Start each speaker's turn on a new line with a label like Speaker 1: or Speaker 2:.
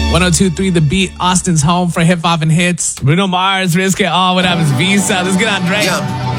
Speaker 1: 102.3 The Beat, Austin's home for hip hop and hits. Bruno Mars, Risk It All. What happens? Visa. Let's get on Drake.
Speaker 2: Yeah.